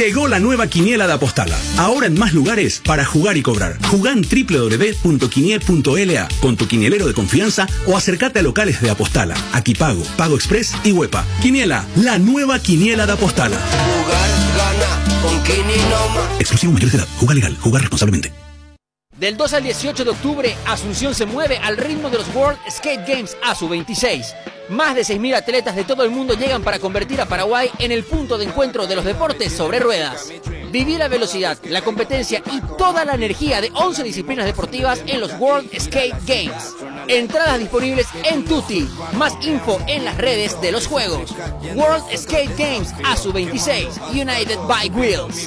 Llegó la nueva quiniela de Apostala. Ahora en más lugares para jugar y cobrar. Jugá en www.quiniel.la con tu quinielero de confianza o acércate a locales de Apostala, Aquipago, Pago Express y Huepa. Quiniela, la nueva quiniela de Apostala. Jugar, gana, con Kini Noma. Exclusivo mayores de edad. Juega legal. Jugar responsablemente. Del 2 al 18 de octubre, Asunción se mueve al ritmo de los World Skate Games ASU26. Más de 6.000 atletas de todo el mundo llegan para convertir a Paraguay en el punto de encuentro de los deportes sobre ruedas. Viví la velocidad, la competencia y toda la energía de 11 disciplinas deportivas en los World Skate Games. Entradas disponibles en Tutti. Más info en las redes de los juegos. World Skate Games ASU26, United by Wheels.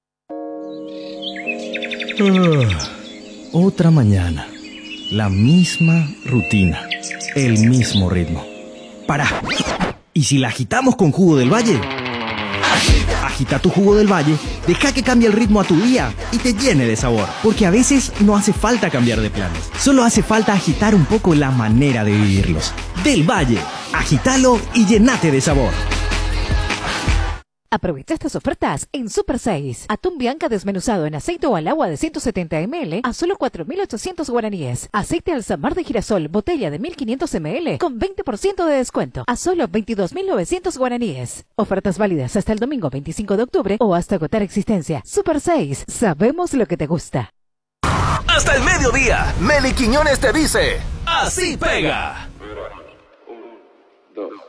Otra mañana, la misma rutina, el mismo ritmo. ¡Para! ¿Y si la agitamos con jugo del Valle? Agita tu jugo del Valle, deja que cambie el ritmo a tu día y te llene de sabor. Porque a veces no hace falta cambiar de planes, solo hace falta agitar un poco la manera de vivirlos. Del Valle, agítalo y llenate de sabor. Aprovecha estas ofertas en Super 6. Atún Bianca desmenuzado en aceite o al agua de 170 ml a solo 4.800 guaraníes. Aceite Alsamar de girasol, botella de 1.500 ml con 20% de descuento a solo 22.900 guaraníes. Ofertas válidas hasta el domingo 25 de octubre o hasta agotar existencia. Super 6. Sabemos lo que te gusta. Hasta el mediodía, Meli Quiñones te dice: ¡así pega! 1, 2.